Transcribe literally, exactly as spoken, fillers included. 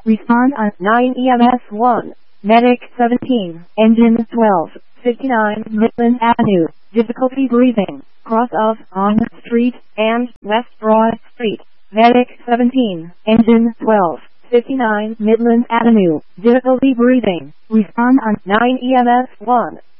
Respond on nine E M S one. Medic seventeen. Engine twelve. fifty-nine Midland Avenue. Difficulty breathing. Cross of on Street and West Broad Street. Medic seventeen. Engine twelve. fifty-nine Midland Avenue. Difficulty breathing. Respond on nine E M S one.